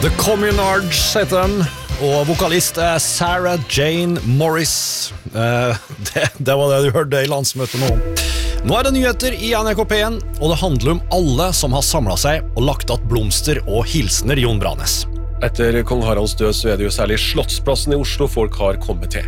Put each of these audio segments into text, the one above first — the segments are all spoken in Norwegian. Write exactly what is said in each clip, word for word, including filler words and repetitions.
The Communards heter den, og vokalist er Sarah Jane Morris. Eh, det, det var det du hørte i landsmøtet nå. Nå er det nyheter i N R K P en, og det handler om alle som har samlet seg og lagt att blomster og hilsener Jon Branes. Etter kong Haralds død så er det jo særlig Slottsplassen i Oslo folk har kommet til.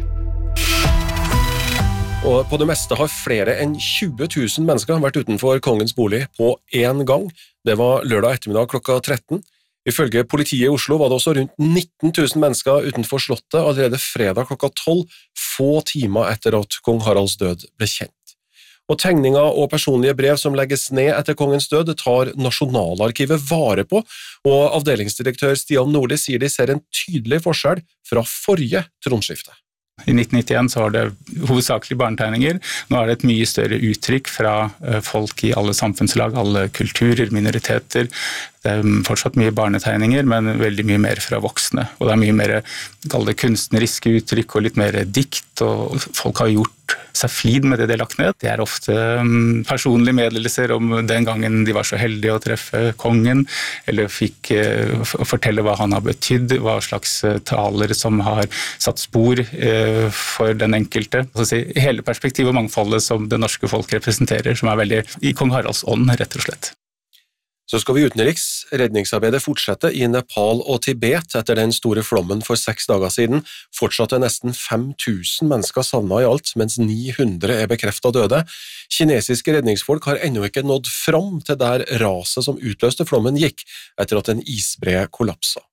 Og på det meste har flere enn tjue tusen mennesker vært utenfor kongens bolig på en gang. Det var lørdag ettermiddag klokka tretten. Ifølge politiet i Oslo var det også rundt nitten tusen mennesker utenfor slottet allerede fredag klokka tolv, få timer etter at kong Haralds død ble kjent. Og tegninger og personlige brev som legges ned etter kongens død tar Nasjonalarkivet vare på, og avdelingsdirektør Stian Nordli sier de ser en tydelig forskjell fra forrige tronskifte. I nitten nittien så var det hovedsakelig barnetegninger. Nå er det et mye større uttrykk fra folk i alle samfunnslag, alle kulturer, minoriteter. Det er fortsatt mye barnetegninger, men veldig mye mer fra voksne. Og det er mye mer kalde kunstneriske uttrykk og litt mer dikt, og folk har gjort seg flid med det de har lagt ned. Det er ofte personlige meddelelser om den gangen de var så heldige å treffe kongen, eller fikk uh, fortelle hva han har betydd, hva slags taler som har satt spor uh, for den enkelte. Altså, hele perspektivet og mangfoldet som det norske folk representerer, som er veldig i kong Haralds ånd, rett og slett. Så skal vi utenriks. Redningsarbeidet fortsetter i Nepal og Tibet etter den store flommen for seks dager siden. Fortsatt er nesten fem tusen mennesker savnet i alt, mens ni hundre er bekreftet døde. Kinesiske redningsfolk har ennå ikke nådd fram til der raset som utløste flommen gikk, etter at en isbre kollapset.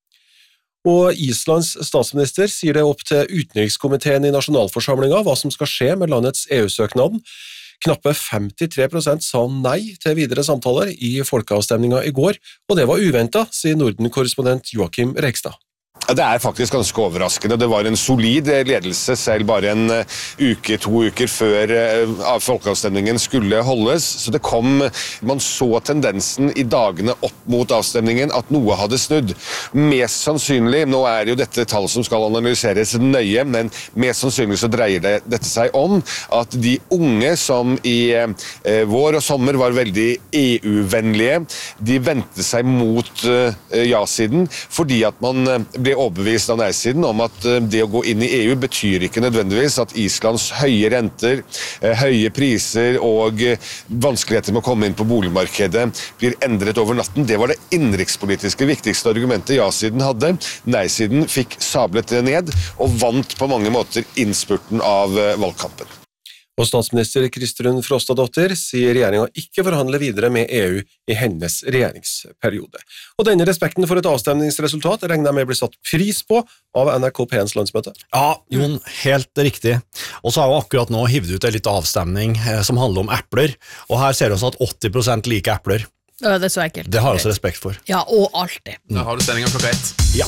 Og Islands statsminister sier det opp til utenrikskomiteen i nasjonalforsamlingen hva som skal skje med landets E U-søknaden. Knappe femtitre prosent sa nei til videre samtaler i folkeavstemningen i går, og det var uventet, sier Norden-korrespondent Joakim Rekstad. Det er faktisk ganske overraskende. Det var en solid ledelse selv bare en uke, to uker før folkeavstemningen skulle holdes. Så det kom, man så tendensen i dagene opp mot avstemningen at noe hadde snudd. Mest sannsynlig, nå er jo dette tall som skal analyseres nøye, men mest sannsynlig så dreier det, dette seg om at de unge som i eh, vår og sommer var veldig E U-vennlige, de vendte seg mot eh, ja-siden fordi at man ble overbevist av nei-siden om at det å gå inn i E U betyr ikke nødvendigvis at Islands høye renter, høye priser og vanskeligheter med å komme inn på boligmarkedet blir endret over natten. Det var det innenrikspolitiske viktigste argumentet ja-siden hadde. Nei-siden fikk sablet det ned og vant på mange måter innspurten av valgkampen. Og statsminister Kristrun Frostadottir sier regjeringen ikke forhandler videre med E U i hennes regjeringsperiode. Og denne respekten for et avstemningsresultat regner jeg med blir satt pris på av N R K P ens landsmøte. Ja, Jon, helt riktig. Og så har vi akkurat nå hivet ut en litt avstemning eh, som handler om epler, og her ser vi også at åtti prosent liker epler. Ja, det er så ekkelt. Det har jeg også respekt for. Ja, og alltid. Da har du sendingen klokka ett. Ja.